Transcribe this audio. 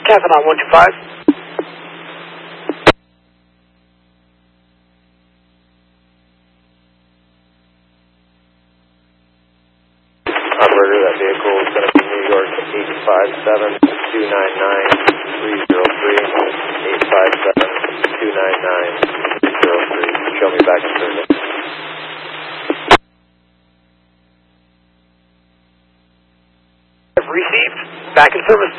Tapping on 125. Operator, that vehicle is going to be New York 857-299-303, 857-299-303. Show me back in service. Received. Back in service.